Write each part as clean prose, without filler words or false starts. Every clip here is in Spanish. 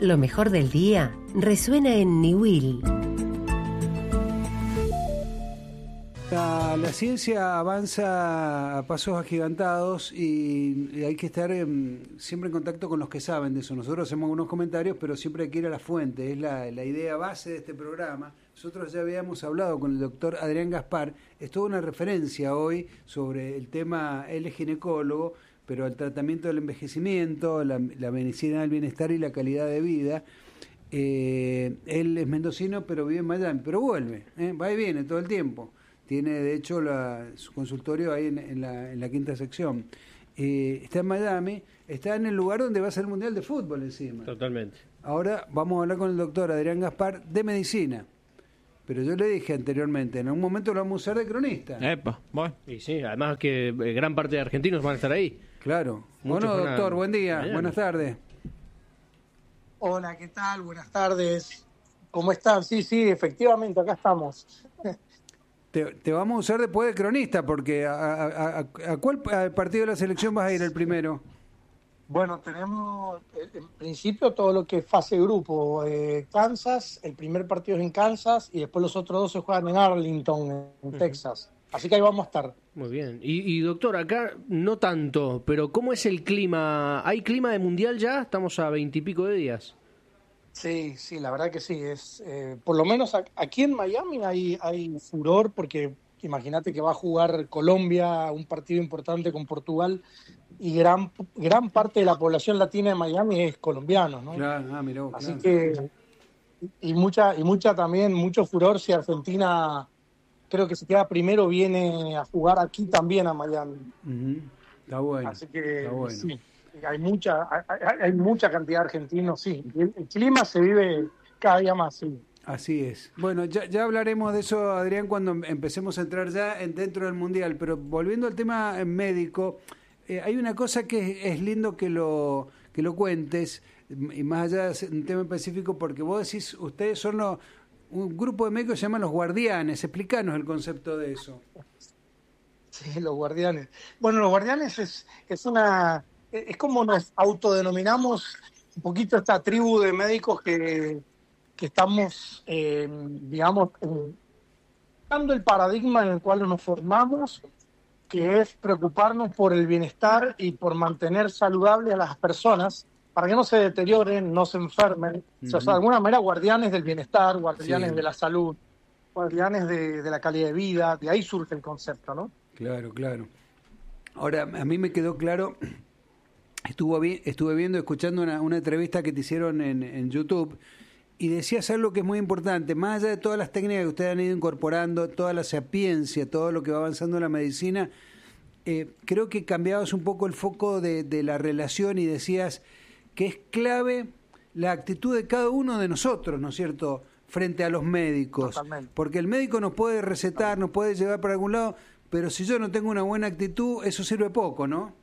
Lo mejor del día resuena en Niwil. La ciencia avanza a pasos agigantados y hay que estar siempre en contacto con los que saben de eso. Nosotros hacemos algunos comentarios, pero siempre hay que ir a la fuente. Es la idea base de este programa. Nosotros ya habíamos hablado con el doctor Adrián Gaspar. Es toda una referencia hoy sobre el tema. Él es ginecólogo, pero el tratamiento del envejecimiento, la medicina del bienestar y la calidad de vida. Él es mendocino, pero vive en Miami, pero vuelve, va y viene todo el tiempo. Tiene, de hecho, su consultorio ahí en la quinta sección. Está en Miami, está en el lugar donde va a ser el Mundial de Fútbol encima. Totalmente. Ahora vamos a hablar con el doctor Adrián Gaspar de medicina. Pero yo le dije anteriormente, en algún momento lo vamos a usar de cronista. Epa, bueno. Y sí, además que gran parte de argentinos van a estar ahí. Claro. Bueno, doctor, buen día, buenas tardes. Hola, ¿qué tal? Buenas tardes. ¿Cómo están? Sí, efectivamente, acá estamos. Te vamos a usar después de cronista, porque ¿a cuál partido de la selección vas a ir el primero? Bueno, tenemos en principio todo lo que es fase grupo. Kansas, el primer partido es en Kansas y después los otros dos se juegan en Arlington, en Texas. Así que ahí vamos a estar. Muy bien. Y doctor, acá no tanto, pero ¿cómo es el clima? ¿Hay clima de mundial ya? Estamos a 20 y pico de días. Sí, la verdad que sí. Por lo menos aquí en Miami hay furor porque imagínate que va a jugar Colombia, un partido importante con Portugal, y gran parte de la población latina de Miami es colombiano, ¿no? Claro, mirá, así claro. que y mucha también, mucho furor si Argentina, creo que si queda primero, viene a jugar aquí también a Miami. Uh-huh. Está bueno. Así que está bueno. Sí, hay mucha cantidad de argentinos, sí. El clima se vive cada día más, sí. Así es. Bueno, ya hablaremos de eso, Adrián, cuando empecemos a entrar ya dentro del Mundial, pero volviendo al tema médico, hay una cosa que es lindo que lo cuentes, y más allá de un tema específico, porque vos decís, ustedes son un grupo de médicos que se llaman los guardianes. Explícanos el concepto de eso. Sí, los guardianes. Bueno, los guardianes es como nos autodenominamos un poquito esta tribu de médicos que estamos, digamos, dando el paradigma en el cual nos formamos, que es preocuparnos por el bienestar y por mantener saludables a las personas para que no se deterioren, no se enfermen. O sea, de alguna manera, guardianes del bienestar, guardianes de la salud, guardianes de la calidad de vida. De ahí surge el concepto, ¿no? Claro. Ahora, a mí me quedó claro, estuve viendo, escuchando una entrevista que te hicieron en YouTube, y decías algo que es muy importante, más allá de todas las técnicas que ustedes han ido incorporando, toda la sapiencia, todo lo que va avanzando en la medicina, creo que cambiabas un poco el foco de la relación y decías que es clave la actitud de cada uno de nosotros, ¿no es cierto?, frente a los médicos. Totalmente. Porque el médico nos puede recetar, nos puede llevar para algún lado, pero si yo no tengo una buena actitud, eso sirve poco, ¿no?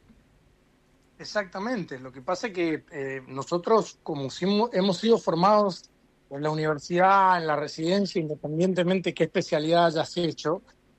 Exactamente. Lo que pasa es que nosotros, como hemos sido formados en la universidad, en la residencia, independientemente qué especialidad hayas hecho,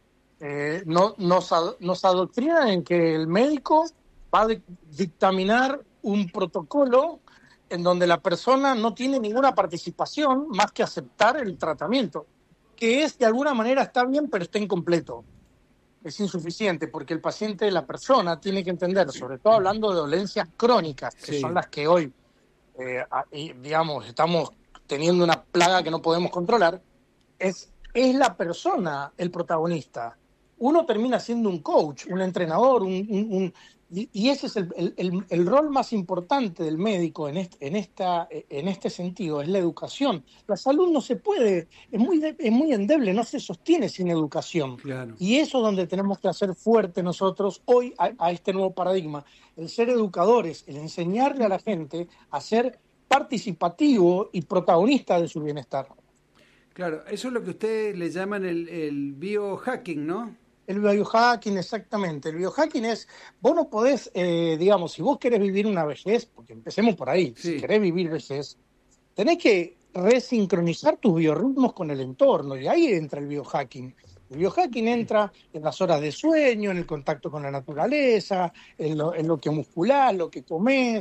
nos adoctrinan en que el médico va a dictaminar un protocolo en donde la persona no tiene ninguna participación más que aceptar el tratamiento, que de alguna manera está bien, pero está incompleto. Es insuficiente porque el paciente, la persona, tiene que entender, sobre todo hablando de dolencias crónicas, que son las que hoy, digamos, estamos teniendo una plaga que no podemos controlar, es la persona el protagonista. Uno termina siendo un coach, un entrenador, y ese es el rol más importante del médico en este sentido, es la educación. La salud no se puede, es muy endeble, no se sostiene sin educación. Claro. Y eso es donde tenemos que hacer fuerte nosotros hoy a este nuevo paradigma, el ser educadores, el enseñarle a la gente a ser participativo y protagonista de su bienestar. Claro, eso es lo que ustedes le llaman el biohacking, ¿no? El biohacking, exactamente. El biohacking es, vos no podés, digamos, si vos querés vivir una vejez, porque empecemos por ahí, si querés vivir vejez, tenés que resincronizar tus biorritmos con el entorno, y ahí entra el biohacking. El biohacking entra en las horas de sueño, en el contacto con la naturaleza, en lo que musculás, lo que comés,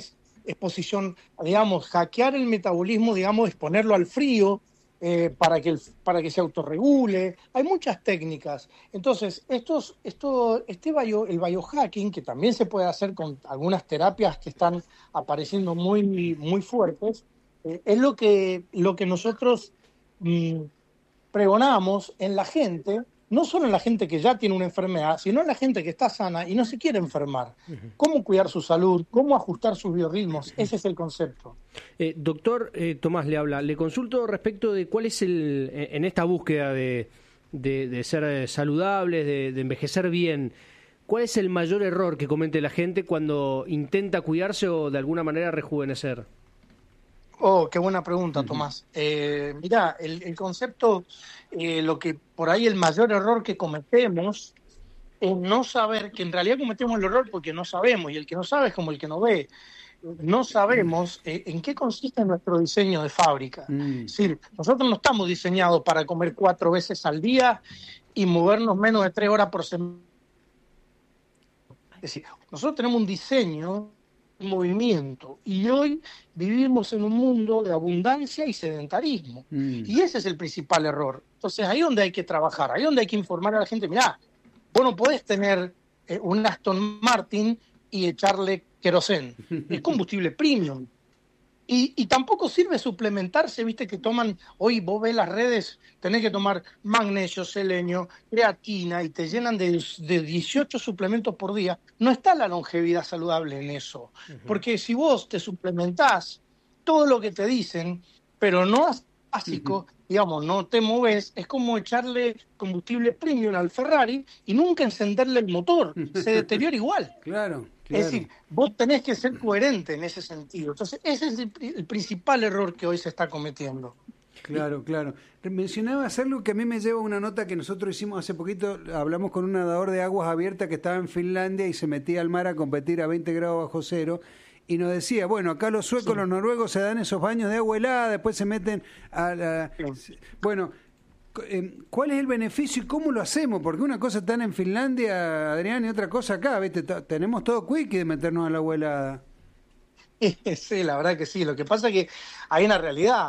exposición, digamos, hackear el metabolismo, digamos, exponerlo al frío, para que se autorregule. Hay muchas técnicas. Entonces, el biohacking, que también se puede hacer con algunas terapias que están apareciendo muy, muy fuertes, es lo que nosotros pregonamos en la gente, no solo en la gente que ya tiene una enfermedad, sino en la gente que está sana y no se quiere enfermar. Cómo cuidar su salud, cómo ajustar sus biorritmos, ese es el concepto. Doctor Tomás le habla. Le consulto respecto de cuál es en esta búsqueda de ser saludables, de envejecer bien, ¿cuál es el mayor error que comete la gente cuando intenta cuidarse o de alguna manera rejuvenecer? Oh, qué buena pregunta, Tomás. Mirá, el concepto, lo que por ahí el mayor error que cometemos es no saber, que en realidad cometemos el error porque no sabemos, y el que no sabe es como el que no ve. No sabemos en qué consiste nuestro diseño de fábrica. Es decir, nosotros no estamos diseñados para comer 4 veces al día y movernos menos de 3 horas por semana. Es decir, nosotros tenemos un diseño, un movimiento, y hoy vivimos en un mundo de abundancia y sedentarismo. Y ese es el principal error. Entonces, ahí es donde hay que trabajar, ahí es donde hay que informar a la gente, mirá, vos no podés tener un Aston Martin y echarle querosén. Es combustible premium. Y tampoco sirve suplementarse, viste que toman, hoy vos ves las redes, tenés que tomar magnesio, selenio, creatina y te llenan de 18 suplementos por día. No está la longevidad saludable en eso. Porque si vos te suplementás todo lo que te dicen, pero no básico, digamos, no te moves, es como echarle combustible premium al Ferrari y nunca encenderle el motor, se deteriora igual. Claro. Es decir, vos tenés que ser coherente en ese sentido. Entonces, ese es el principal error que hoy se está cometiendo. Claro. Mencionabas algo que a mí me lleva a una nota que nosotros hicimos hace poquito. Hablamos con un nadador de aguas abiertas que estaba en Finlandia y se metía al mar a competir a 20 grados bajo cero. Y nos decía, bueno, acá los suecos, los noruegos se dan esos baños de agua helada, después se meten a la... Bueno, ¿cuál es el beneficio y cómo lo hacemos? Porque una cosa está en Finlandia, Adrián, y otra cosa acá, ¿viste? Tenemos todo quickie de meternos a la agua helada. Sí, la verdad que sí. Lo que pasa es que hay una realidad.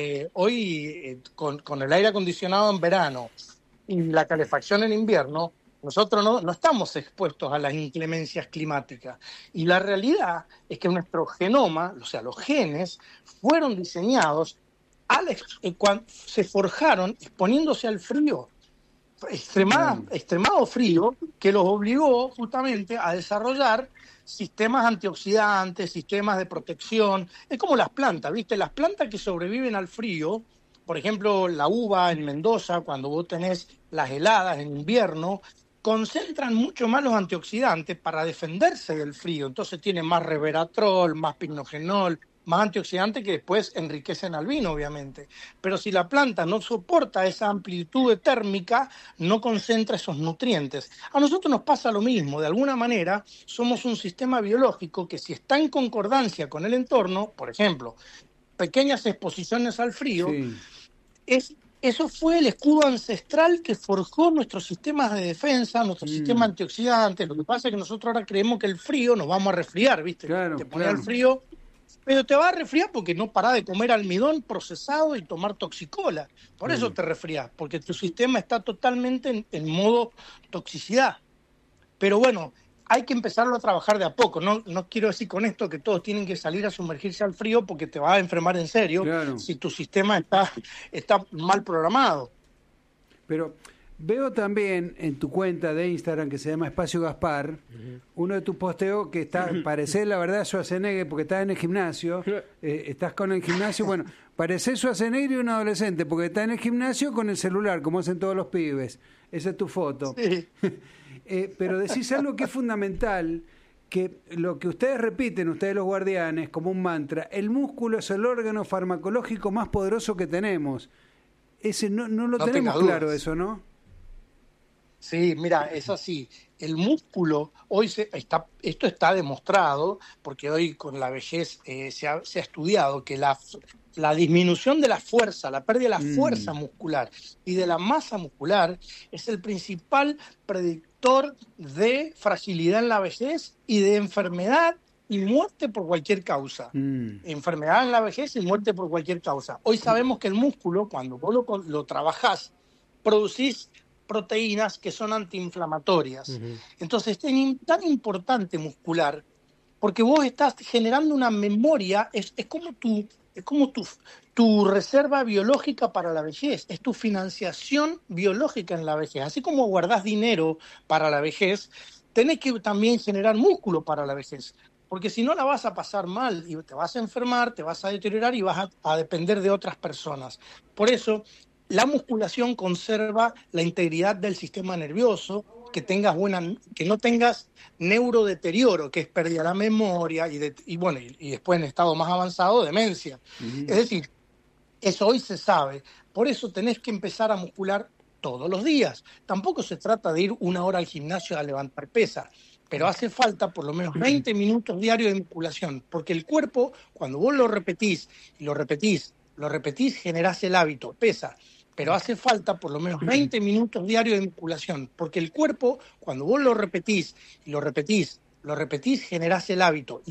Hoy, con el aire acondicionado en verano y la calefacción en invierno, nosotros no estamos expuestos a las inclemencias climáticas. Y la realidad es que nuestro genoma, o sea, los genes, fueron diseñados, se forjaron exponiéndose al frío, extremado frío, que los obligó justamente a desarrollar sistemas antioxidantes, sistemas de protección. Es como las plantas, ¿viste? Las plantas que sobreviven al frío, por ejemplo, la uva en Mendoza, cuando vos tenés las heladas en invierno, concentran mucho más los antioxidantes para defenderse del frío. Entonces tienen más resveratrol, más pignogenol, más antioxidantes que después enriquecen al vino, obviamente. Pero si la planta no soporta esa amplitud térmica, no concentra esos nutrientes. A nosotros nos pasa lo mismo. De alguna manera, somos un sistema biológico que si está en concordancia con el entorno, por ejemplo, pequeñas exposiciones al frío, eso fue el escudo ancestral que forjó nuestros sistemas de defensa, nuestro sistema antioxidante. Lo que pasa es que nosotros ahora creemos que el frío nos vamos a resfriar, ¿viste? Te pones al frío, pero te va a resfriar porque no parás de comer almidón procesado y tomar toxicola. Por eso te resfriás, porque tu sistema está totalmente en modo toxicidad. Pero bueno, hay que empezarlo a trabajar de a poco. No quiero decir con esto que todos tienen que salir a sumergirse al frío porque te vas a enfermar en serio si tu sistema está mal programado. Pero veo también en tu cuenta de Instagram que se llama Espacio Gaspar, uno de tus posteos que parece la verdad Schwarzenegger porque estás en el gimnasio, estás con el gimnasio, bueno, parece Schwarzenegger y un adolescente porque está en el gimnasio con el celular, como hacen todos los pibes. Esa es tu foto. Sí. Pero decís algo que es fundamental, que lo que ustedes repiten, ustedes los guardianes, como un mantra, el músculo es el órgano farmacológico más poderoso que tenemos. Ese no lo tenemos claro, eso, ¿no? Sí, mira, es así. El músculo, esto está demostrado, porque hoy con la vejez se ha estudiado que la disminución de la fuerza, la pérdida de la fuerza muscular y de la masa muscular es el principal predictor de fragilidad en la vejez y de enfermedad y muerte por cualquier causa. Enfermedad en la vejez y muerte por cualquier causa. Hoy sabemos que el músculo, cuando vos lo trabajás, producís proteínas que son antiinflamatorias. Entonces es tan importante muscular, porque vos estás generando una memoria, es como tu reserva biológica para la vejez, es tu financiación biológica en la vejez. Así como guardás dinero para la vejez, tenés que también generar músculo para la vejez, porque si no la vas a pasar mal y te vas a enfermar, te vas a deteriorar y vas a depender de otras personas. Por eso, la musculación conserva la integridad del sistema nervioso, que no tengas neurodeterioro, que es pérdida de la memoria y después en estado más avanzado, demencia. Es decir, eso hoy se sabe. Por eso tenés que empezar a muscular todos los días. Tampoco se trata de ir 1 hora al gimnasio a levantar pesas, pero hace falta por lo menos 20 minutos diarios de musculación, porque el cuerpo, cuando vos lo repetís, generás el hábito, pesa. Pero hace falta por lo menos 20 minutos diarios de musculación, porque el cuerpo, cuando vos lo repetís, generás el hábito.